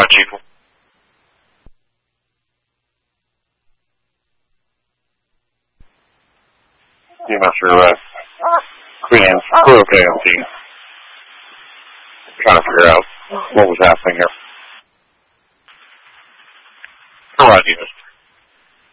Chief. EMS for Queen Anne's Crew KMT. Trying to figure out what was happening here. All right, unit.